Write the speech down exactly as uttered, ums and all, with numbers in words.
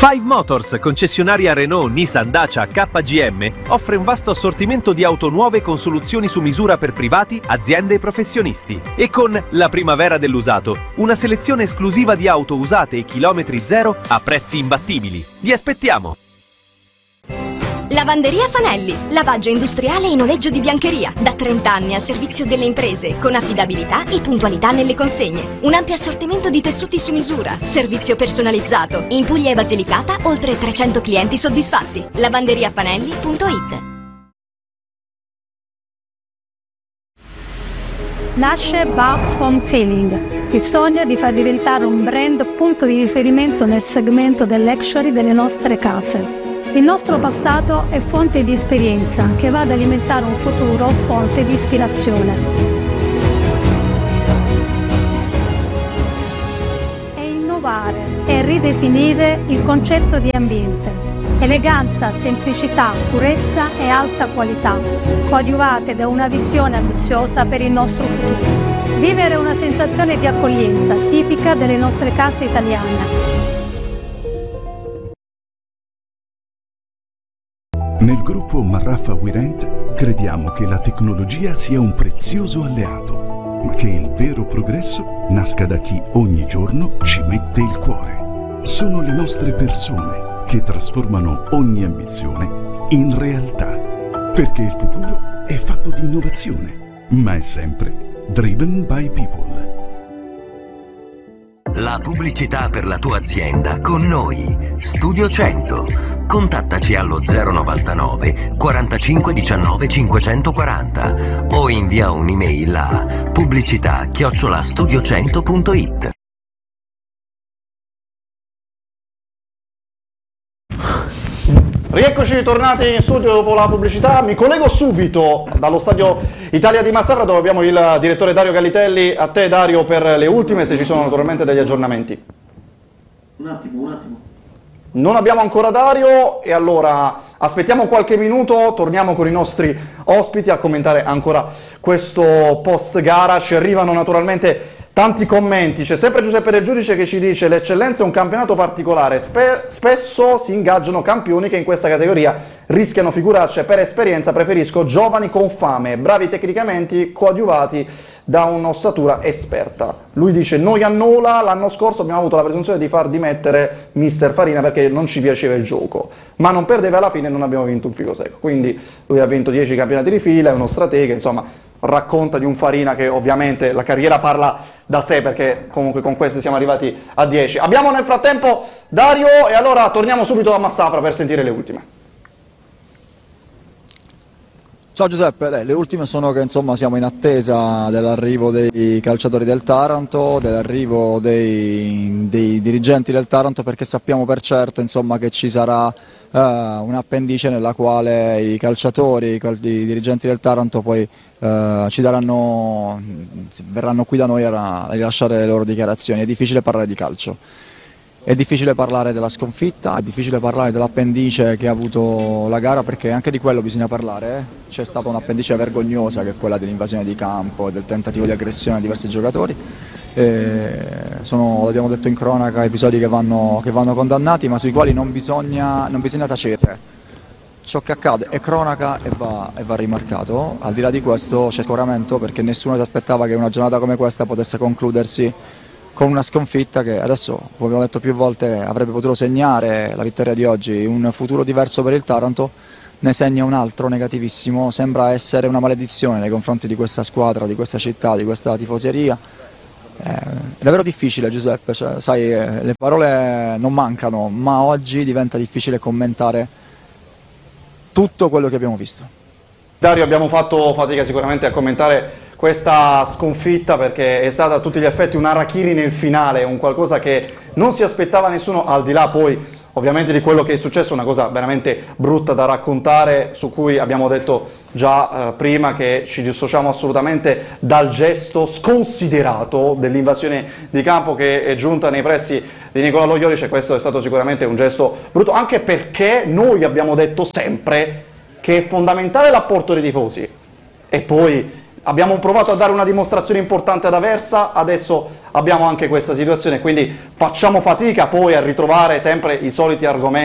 Five Motors, concessionaria Renault, Nissan, Dacia, K G M, offre un vasto assortimento di auto nuove con soluzioni su misura per privati, aziende e professionisti. E con la primavera dell'usato, una selezione esclusiva di auto usate e chilometri zero a prezzi imbattibili. Vi aspettiamo! Lavanderia Fanelli, lavaggio industriale e noleggio di biancheria, da trenta anni al servizio delle imprese, con affidabilità e puntualità nelle consegne. Un ampio assortimento di tessuti su misura, servizio personalizzato. In Puglia e Basilicata, oltre trecento clienti soddisfatti. lavanderiafanelli punto it. Nasce Babs Home Feeling, il sogno di far diventare un brand punto di riferimento nel segmento del luxury delle nostre case. Il nostro passato è fonte di esperienza che va ad alimentare un futuro fonte di ispirazione. È innovare e ridefinire il concetto di ambiente. Eleganza, semplicità, purezza e alta qualità, coadiuvate da una visione ambiziosa per il nostro futuro. Vivere una sensazione di accoglienza tipica delle nostre case italiane. Nel gruppo Marraffa Wirent crediamo che la tecnologia sia un prezioso alleato, ma che il vero progresso nasca da chi ogni giorno ci mette il cuore. Sono le nostre persone che trasformano ogni ambizione in realtà, perché il futuro è fatto di innovazione, ma è sempre driven by people. La pubblicità per la tua azienda con noi. Studio cento. Contattaci allo zero novantanove quarantacinque diciannove cinquecentoquaranta o invia un'email a pubblicità chiocciola studio cento punto it. Rieccoci tornati in studio dopo la pubblicità. Mi collego subito dallo stadio Italia di Massafra, dove abbiamo il direttore Dario Gallitelli. A te, Dario, per le ultime, se ci sono naturalmente degli aggiornamenti. Un attimo, un attimo. Non abbiamo ancora Dario e allora aspettiamo qualche minuto, torniamo con i nostri ospiti a commentare ancora questo post gara. Ci arrivano naturalmente tanti commenti, c'è sempre Giuseppe Del Giudice che ci dice: l'eccellenza è un campionato particolare, Spe spesso si ingaggiano campioni che in questa categoria rischiano figuracce, per esperienza preferisco giovani con fame, bravi tecnicamente, coadiuvati da un'ossatura esperta. Lui dice: noi a Nola l'anno scorso abbiamo avuto la presunzione di far dimettere mister Farina perché non ci piaceva il gioco, ma non perdeva alla fine e non abbiamo vinto un figo secco. Quindi lui ha vinto dieci campionati di fila, è uno stratega, insomma racconta di un Farina che ovviamente la carriera parla da sé, perché comunque con questi siamo arrivati a dieci. Abbiamo nel frattempo Dario e allora torniamo subito da Massafra per sentire le ultime. Ciao Giuseppe, le ultime sono che insomma siamo in attesa dell'arrivo dei calciatori del Taranto, dell'arrivo dei, dei dirigenti del Taranto, perché sappiamo per certo insomma che ci sarà eh, un'appendice nella quale i calciatori, i, i dirigenti del Taranto poi eh, ci daranno, verranno qui da noi a rilasciare le loro dichiarazioni. È difficile parlare di calcio. È difficile parlare della sconfitta, è difficile parlare dell'appendice che ha avuto la gara, perché anche di quello bisogna parlare. Eh? C'è stata un'appendice vergognosa che è quella dell'invasione di campo e del tentativo di aggressione a diversi giocatori. E sono, l'abbiamo detto in cronaca, episodi che vanno, che vanno condannati, ma sui quali non bisogna, non bisogna tacere. Ciò che accade è cronaca e va, e va rimarcato. Al di là di questo c'è scoramento, perché nessuno si aspettava che una giornata come questa potesse concludersi con una sconfitta che adesso, come abbiamo detto più volte, avrebbe potuto segnare la vittoria di oggi, un futuro diverso per il Taranto. Ne segna un altro negativissimo. Sembra essere una maledizione nei confronti di questa squadra, di questa città, di questa tifoseria. È davvero difficile, Giuseppe, cioè, sai, le parole non mancano, ma oggi diventa difficile commentare tutto quello che abbiamo visto. Dario, abbiamo fatto fatica sicuramente a commentare questa sconfitta, perché è stata a tutti gli effetti un harakiri nel finale, un qualcosa che non si aspettava nessuno, al di là poi ovviamente di quello che è successo, una cosa veramente brutta da raccontare, su cui abbiamo detto già eh, prima che ci dissociamo assolutamente dal gesto sconsiderato dell'invasione di campo che è giunta nei pressi di Nicola Loiolic, e questo è stato sicuramente un gesto brutto, anche perché noi abbiamo detto sempre che è fondamentale l'apporto dei tifosi e poi abbiamo provato a dare una dimostrazione importante ad Aversa, adesso abbiamo anche questa situazione, quindi facciamo fatica poi a ritrovare sempre i soliti argomenti